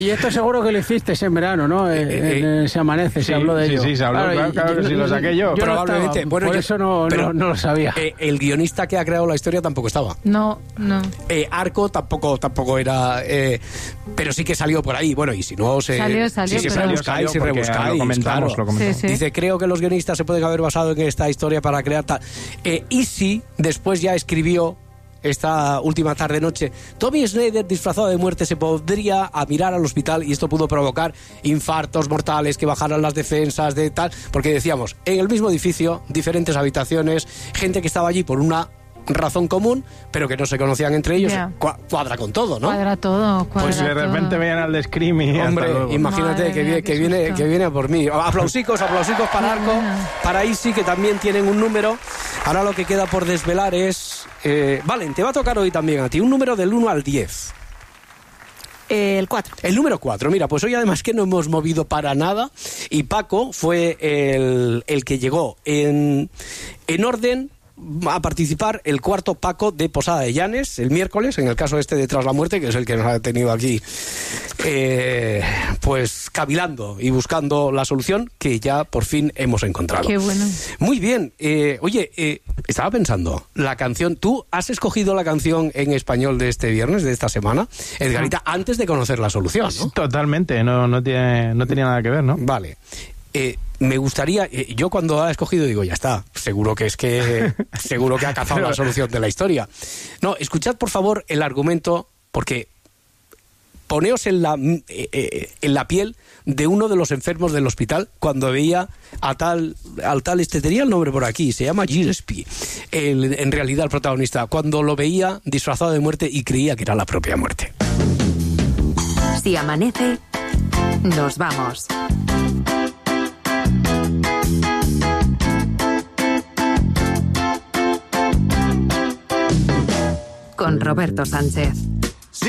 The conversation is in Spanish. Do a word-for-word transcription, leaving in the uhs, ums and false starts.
Y esto seguro que lo hiciste en verano, ¿no? Eh, eh, en, en Se Amanece, sí, se habló de sí, ello. Sí, sí, se habló, claro, claro, claro que sí, lo saqué yo. yo Probablemente. No estaba, bueno, por yo, eso no, pero, no, no lo sabía. Eh, el guionista que ha creado la historia tampoco estaba. No, no. Eh, Arco tampoco, tampoco era... Eh, pero sí que salió por ahí. Bueno, y si no... Se, salió, salió. Si, si pero... rebuscáis, si rebuscáis, lo comentamos, claro. lo comentamos. Sí, sí. Dice, creo que los guionistas se pueden haber basado en esta historia para crear tal... Eh, Easy después ya escribió esta última tarde-noche, Tommy Schneider disfrazado de muerte se podría a mirar al hospital y esto pudo provocar infartos mortales, que bajaran las defensas de tal, porque decíamos, en el mismo edificio, diferentes habitaciones, gente que estaba allí por una razón común, pero que no se conocían entre ellos, yeah. cuadra con todo, ¿no? Cuadra todo, cuadra Pues de repente todo. veían al de Scream y Hombre, imagínate Madre que, mía, viene, que, qué viene, susto. que viene por mí. Aplausicos, aplausicos para Arco, para Easy, que también tienen un número. Ahora lo que queda por desvelar es... Eh, Valen, te va a tocar hoy también a ti un número del uno al diez. El cuatro. El número cuatro, mira, pues hoy además que no hemos movido para nada y Paco fue el, el que llegó en, en orden a participar el cuarto Paco de Posada de Llanes el miércoles, en el caso este de Tras la Muerte, que es el que nos ha tenido aquí eh, pues cavilando y buscando la solución que ya por fin hemos encontrado. Qué bueno. Muy bien, eh, oye, eh, estaba pensando, la canción, ¿tú has escogido la canción en español de este viernes, de esta semana, Edgarita, ah. antes de conocer la solución, ¿no? Totalmente, no, no, tiene, no tenía nada que ver, ¿no? Vale. Eh, me gustaría, eh, yo cuando ha escogido digo, ya está, seguro que es que seguro que ha cazado la solución de la historia. No, escuchad por favor el argumento, porque poneos en la, eh, eh, en la piel de uno de los enfermos del hospital cuando veía a tal, al tal, este tenía el nombre por aquí, se llama Gillespie, el, en realidad el protagonista, cuando lo veía disfrazado de muerte y creía que era la propia muerte. Si amanece, nos vamos. Con Roberto Sánchez.